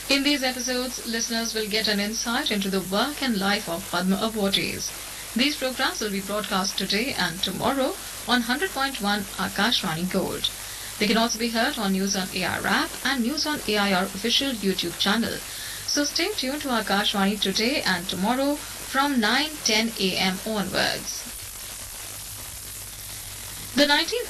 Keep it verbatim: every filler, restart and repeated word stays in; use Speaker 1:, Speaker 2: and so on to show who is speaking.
Speaker 1: In these episodes, listeners will get an insight into the work and life of Padma awardees. These programs will be broadcast today and tomorrow on one hundred point one Akashvani Gold. They can also be heard on News on A I R app and News on A I R official YouTube channel. So stay tuned to Akashvani today and tomorrow from nine ten a m onwards. The nineteenth